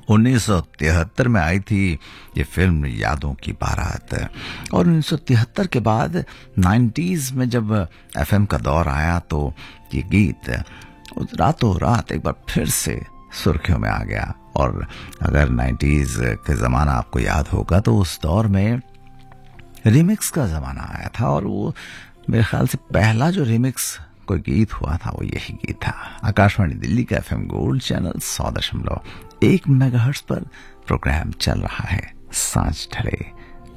1973 में आई थी ये फिल्म यादों की बारात। और 1973 के बाद 90s में जब एफएम का दौर आया तो ये गीत रातों रात एक बार फिर से सुर्खियों में आ गया। और अगर 90s के ज़माना आपको याद होगा तो उस दौर में रिमिक्स का ज़माना आया था, और वो मेरे ख्याल से पहला जो रिमिक्स कोई गीत हुआ था वो यही गीत था। आकाशवाणी दिल्ली का एफएम गोल्ड चैनल 100.1 मेगाहर्ट्ज पर प्रोग्राम चल रहा है सांझ ढले।